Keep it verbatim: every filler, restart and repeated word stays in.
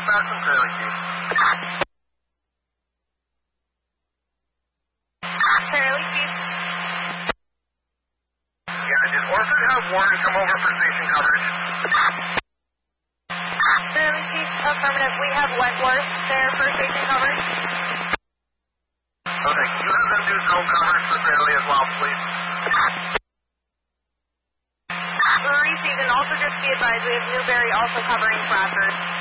dispatch from Fairleigh Chief. Fairleigh Chief. Yeah, did Orford have Warren come over for station coverage? Fairleigh Chief, affirmative. We have Wentworth there for station coverage. Okay, can you have them do zone coverage for Fairleigh as well, please? Received, and also just be advised we have Newberry also covering Bradford.